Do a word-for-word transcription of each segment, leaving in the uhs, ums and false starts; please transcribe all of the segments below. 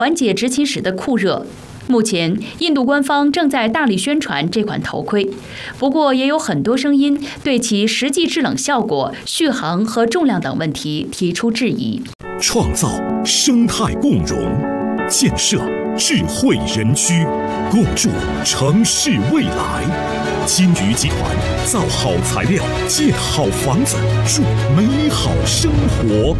缓解执勤时的酷热。目前，印度官方正在大力宣传这款头盔，不过也有很多声音对其实际制冷效果、续航和重量等问题提出质疑。 创造生态共融，建设智慧人居，共筑城市未来。金鱼集团造好材料，建好房子，筑美好生活。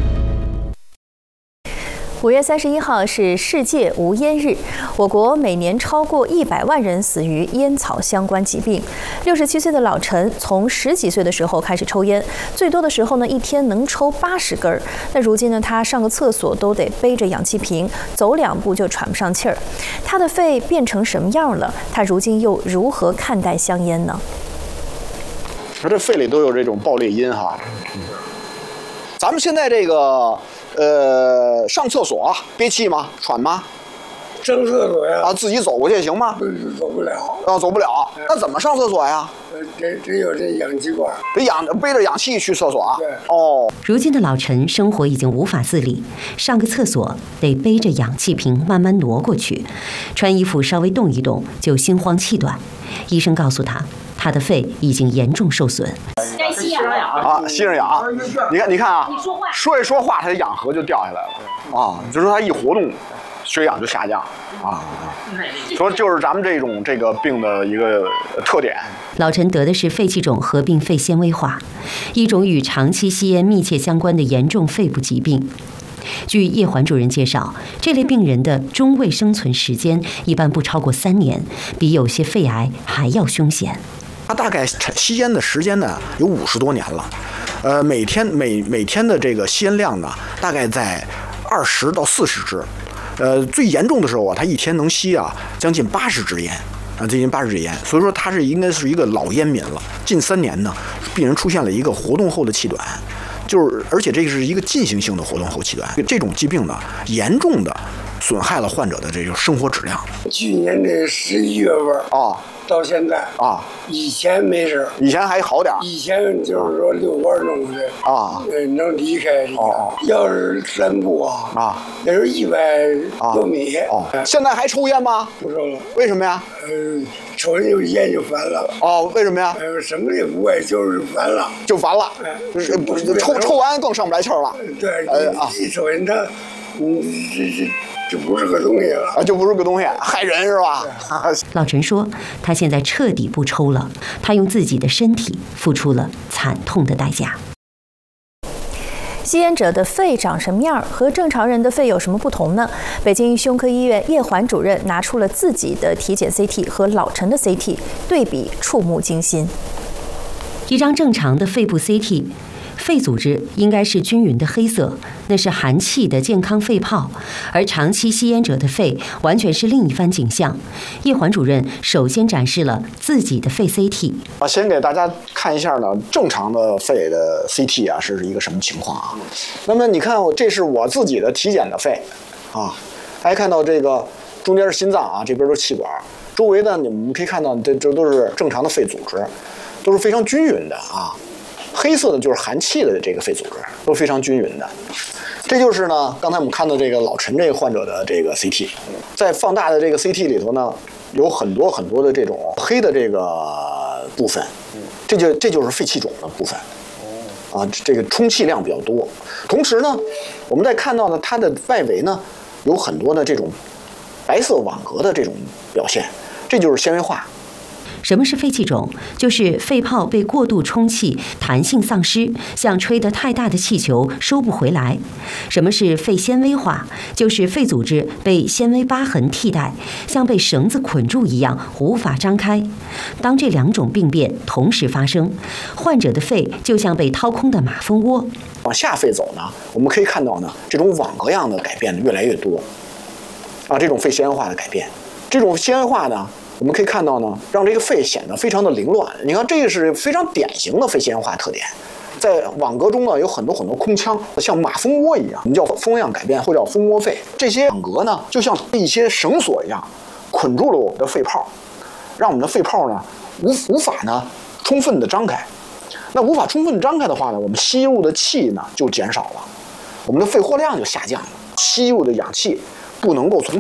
五月三十一号是世界无烟日，我国每年超过一百万人死于烟草相关疾病。六十七岁的老陈从十几岁的时候开始抽烟，最多的时候呢一天能抽八十根儿。那如今呢，他上个厕所都得背着氧气瓶，走两步就喘不上气儿。他的肺变成什么样了？他如今又如何看待香烟呢？ 他这肺里都有这种爆裂音哈。咱们现在这个。呃，上厕所啊憋气吗？喘吗？ 上厕所呀？ 啊，自己走过去行吗？ 走不了。 啊，走不了。那怎么上厕所呀？ 呃，得得有这氧气管。 得氧背着氧气去厕所啊？ 对。 哦。 如今的老陈生活已经无法自理，上个厕所得背着氧气瓶慢慢挪过去，穿衣服稍微动一动就心慌气短。医生告诉他，他的肺已经严重受损。 该吸氧啊，吸上氧。你看，你看啊，说一说话，他的氧合就掉下来了啊。就是他一活动，血氧就下降啊。说就是咱们这种这个病的一个特点。 老陈得的是肺气肿合并肺纤维化，一种与长期吸烟密切相关的严重肺部疾病。据叶环主任介绍，这类病人的中位生存时间一般不超过三年，比有些肺癌还要凶险。 他大概吸烟的时间呢有五十多年了，呃，每天每每天的这个吸烟量呢大概在二十到四十支，呃，最严重的时候啊，他一天能吸啊将近八十支烟。啊，接近八十支烟，所以说他是应该是一个老烟民了。近三年呢，病人出现了一个活动后的气短，就是而且这个是一个进行性的活动后气短。这种疾病呢，严重的损害了患者的这个生活质量。 去年这十一月份啊， 到现在啊， 以前没事， 以前还好点。 以前就是说遛弯弄的啊， 呃，能离开这个。哦，要是散步啊， 啊， 那是一百多米。 哦，现在还抽烟吗？ 不抽了。 为什么呀？ 呃，抽就烟就烦了。 哦，为什么呀？ 呃，什么也不爱，就是烦了。 就烦了。就是不是抽抽完更上不来气儿了。 对， 呃啊， 一抽烟它，嗯，这这。就不是个东西了啊，就不是个东西，害人是吧？ 老陈说，他现在彻底不抽了，他用自己的身体付出了惨痛的代价。 吸烟者的肺长什么样，和正常人的肺有什么不同呢？北京胸科医院叶环主任拿出了自己的体检 C T 和老陈的 C T 对比，触目惊心。 一张正常的肺部 C T。肺组织应该是均匀的黑色，那是含气的健康肺泡，而长期吸烟者的肺完全是另一番景象。叶环主任首先展示了自己的肺 C T。 啊，先给大家看一下呢，正常的肺的 C T 啊是一个什么情况啊？那么你看，这是我自己的体检的肺，啊，大家看到这个中间是心脏啊，这边都是气管，周围呢你们可以看到，这这都是正常的肺组织，都是非常均匀的啊。黑色的就是含气的这个肺组织，都非常均匀的。这就是呢，刚才我们看到这个老陈这个患者的这个 C T， 在放大的这个 C T 里头呢，有很多很多的这种黑的这个部分，这就这就是肺气肿的部分。啊，这个充气量比较多。同时呢，我们再看到呢，它的外围呢有很多的这种白色网格的这种表现，这就是纤维化。 什么是肺气肿？就是肺泡被过度充气，弹性丧失，像吹得太大的气球收不回来。什么是肺纤维化？就是肺组织被纤维疤痕替代，像被绳子捆住一样无法张开。当这两种病变同时发生，患者的肺就像被掏空的马蜂窝。 往下肺走呢，我们可以看到呢，这种网格样的改变越来越多。啊，这种肺纤维化的改变，这种纤维化呢。我们可以看到呢，让这个肺显得非常的凌乱。你看，这个是非常典型的肺纤维化特点。在网格中呢，有很多很多空腔，像马蜂窝一样，我们叫蜂样改变或叫蜂窝肺。这些网格呢，就像一些绳索一样，捆住了我们的肺泡，让我们的肺泡呢无无法呢充分的张开。那无法充分张开的话呢，我们吸入的气呢就减少了，我们的肺活量就下降了，吸入的氧气不能够从